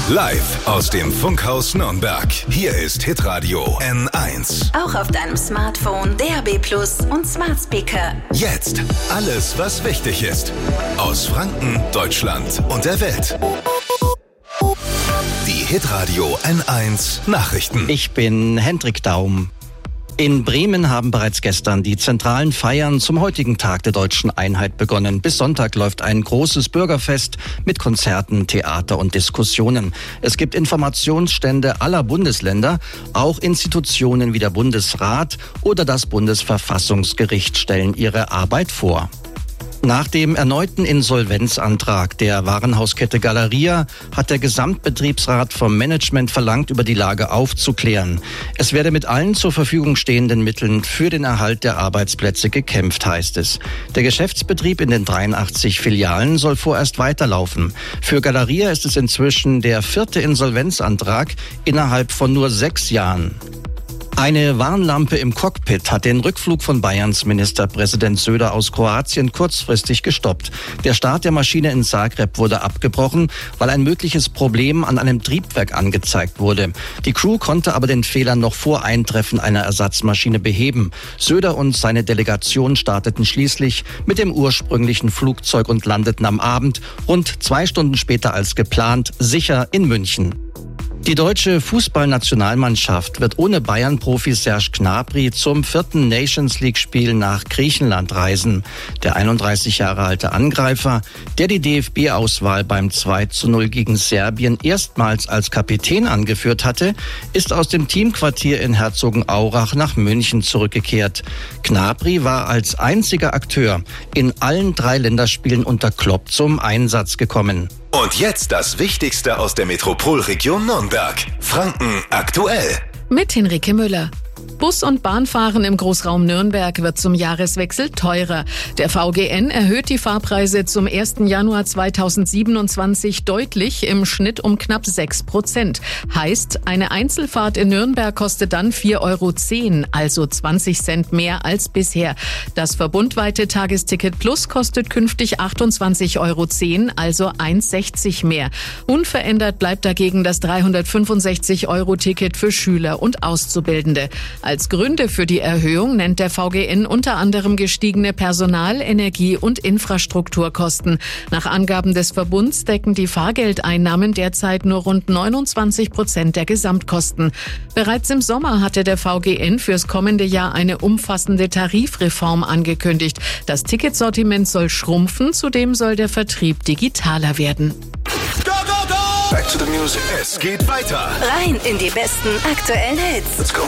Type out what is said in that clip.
Live aus dem Funkhaus Nürnberg. Hier ist Hitradio N1. Auch auf deinem Smartphone, DAB+ und Smart Speaker. Jetzt alles, was wichtig ist. Aus Franken, Deutschland und der Welt. Die Hitradio N1 Nachrichten. Ich bin Hendrik Daum. In Bremen haben bereits gestern die zentralen Feiern zum heutigen Tag der Deutschen Einheit begonnen. Bis Sonntag läuft ein großes Bürgerfest mit Konzerten, Theater und Diskussionen. Es gibt Informationsstände aller Bundesländer. Auch Institutionen wie der Bundesrat oder das Bundesverfassungsgericht stellen ihre Arbeit vor. Nach dem erneuten Insolvenzantrag der Warenhauskette Galeria hat der Gesamtbetriebsrat vom Management verlangt, über die Lage aufzuklären. Es werde mit allen zur Verfügung stehenden Mitteln für den Erhalt der Arbeitsplätze gekämpft, heißt es. Der Geschäftsbetrieb in den 83 Filialen soll vorerst weiterlaufen. Für Galeria ist es inzwischen der 4. Insolvenzantrag innerhalb von nur 6 Jahren. Eine Warnlampe im Cockpit hat den Rückflug von Bayerns Ministerpräsident Söder aus Kroatien kurzfristig gestoppt. Der Start der Maschine in Zagreb wurde abgebrochen, weil ein mögliches Problem an einem Triebwerk angezeigt wurde. Die Crew konnte aber den Fehler noch vor Eintreffen einer Ersatzmaschine beheben. Söder und seine Delegation starteten schließlich mit dem ursprünglichen Flugzeug und landeten am Abend, rund 2 Stunden später als geplant, sicher in München. Die deutsche Fußballnationalmannschaft wird ohne Bayern-Profi Serge Gnabry zum 4. Nations-League-Spiel nach Griechenland reisen. Der 31 Jahre alte Angreifer, der die DFB-Auswahl beim 2:0 gegen Serbien erstmals als Kapitän angeführt hatte, ist aus dem Teamquartier in Herzogenaurach nach München zurückgekehrt. Gnabry war als einziger Akteur in allen 3 Länderspielen unter Klopp zum Einsatz gekommen. Und jetzt das Wichtigste aus der Metropolregion Nürnberg. Franken aktuell. Mit Henrike Müller. Bus- und Bahnfahren im Großraum Nürnberg wird zum Jahreswechsel teurer. Der VGN erhöht die Fahrpreise zum 1. Januar 2027 deutlich, im Schnitt um knapp 6%. Heißt, eine Einzelfahrt in Nürnberg kostet dann 4,10 €, also 20 Cent mehr als bisher. Das verbundweite Tagesticket Plus kostet künftig 28,10 €, also 1,60 mehr. Unverändert bleibt dagegen das 365-€-Ticket für Schüler und Auszubildende. Als Gründe für die Erhöhung nennt der VGN unter anderem gestiegene Personal-, Energie- und Infrastrukturkosten. Nach Angaben des Verbunds decken die Fahrgeldeinnahmen derzeit nur rund 29% der Gesamtkosten. Bereits im Sommer hatte der VGN fürs kommende Jahr eine umfassende Tarifreform angekündigt. Das Ticketsortiment soll schrumpfen, zudem soll der Vertrieb digitaler werden. Back to the music. Es geht weiter. Rein in die besten aktuellen Hits. Let's go.